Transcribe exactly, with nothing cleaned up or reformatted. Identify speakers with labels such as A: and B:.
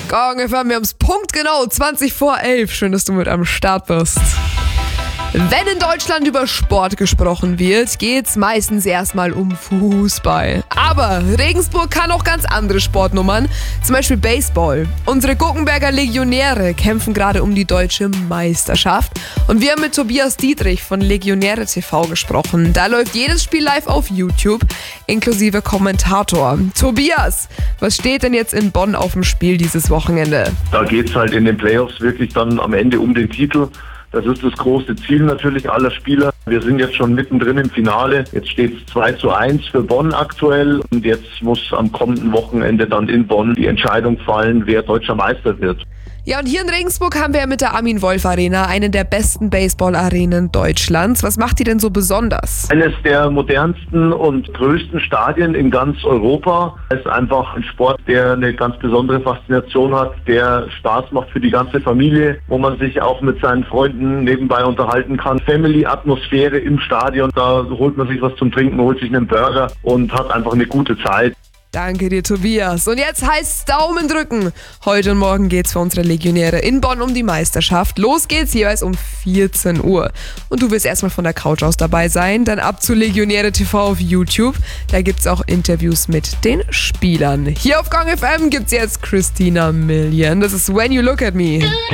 A: Gang F M, wir haben es punktgenau, zwanzig vor elf. Schön, dass du mit am Start bist. Wenn in Deutschland über Sport gesprochen wird, geht's meistens erstmal um Fußball. Aber Regensburg kann auch ganz andere Sportnummern, zum Beispiel Baseball. Unsere Guggenberger Legionäre kämpfen gerade um die deutsche Meisterschaft. Und wir haben mit Tobias Dietrich von Legionäre T V gesprochen. Da läuft jedes Spiel live auf YouTube, inklusive Kommentator. Tobias, was steht denn jetzt in Bonn auf dem Spiel dieses Wochenende?
B: Da geht's halt in den Playoffs wirklich dann am Ende um den Titel. Das ist das große Ziel natürlich aller Spieler. Wir sind jetzt schon mittendrin im Finale. Jetzt steht es zwei zu eins für Bonn aktuell. Und jetzt muss am kommenden Wochenende dann in Bonn die Entscheidung fallen, wer deutscher Meister wird.
A: Ja, und hier in Regensburg haben wir ja mit der Armin-Wolf-Arena eine der besten Baseball-Arenen Deutschlands. Was macht die denn so besonders?
B: Eines der modernsten und größten Stadien in ganz Europa. Es ist einfach ein Sport, der eine ganz besondere Faszination hat, der Spaß macht für die ganze Familie, wo man sich auch mit seinen Freunden nebenbei unterhalten kann. Family-Atmosphäre im Stadion, da holt man sich was zum Trinken, holt sich einen Burger und hat einfach eine gute Zeit.
A: Danke dir, Tobias. Und jetzt heißt's Daumen drücken. Heute und morgen geht's für unsere Legionäre in Bonn um die Meisterschaft. Los geht's jeweils um vierzehn Uhr. Und du wirst erstmal von der Couch aus dabei sein, dann ab zu Legionäre T V auf YouTube. Da gibt's auch Interviews mit den Spielern. Hier auf Gang F M gibt's jetzt Christina Milian. Das ist When You Look at Me.